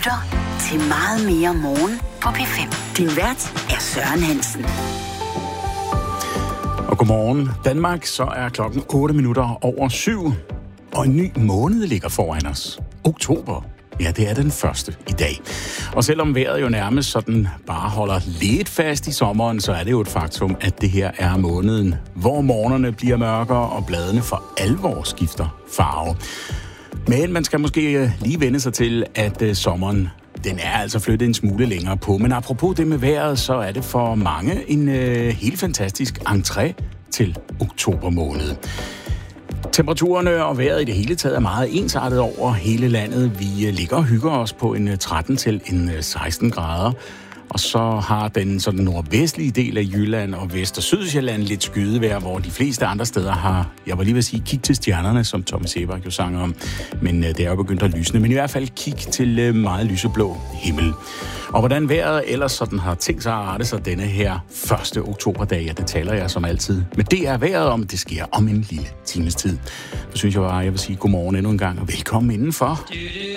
lytter til Meget mere morgen på P5. Din vært er Søren Hansen. Og godmorgen Danmark, så er klokken 7:08, og en ny måned ligger foran os. Oktober. Ja, det er den første i dag. Og selvom vejret jo nærmest sådan bare holder lidt fast i sommeren, så er det jo et faktum, at det her er måneden, hvor morgenerne bliver mørkere, og bladene for alvor skifter farve. Men man skal måske lige vende sig til, at sommeren, den er altså flyttet en smule længere på. Men apropos det med vejret, så er det for mange en helt fantastisk entré til oktober måned. Temperaturerne og vejret i det hele taget er meget ensartet over hele landet. Vi ligger og hygger os på en 13 til en 16 grader. Og så har den sådan nordvestlige del af Jylland og Vest- og Sydsjælland lidt skydevejr, hvor de fleste andre steder har, jeg var lige ved at sige, kig til stjernerne, som Thomas Ebak jo sang om. Men det er jo begyndt at lysne. Men i hvert fald kig til meget lyseblå himmel. Og hvordan vejret ellers sådan har tænkt sig at arte sig denne her 1. oktoberdag, ja, det taler jeg som altid. Men det er vejret om, det sker om en lille times tid. Så synes jeg bare, jeg vil sige godmorgen endnu en gang, og velkommen indenfor.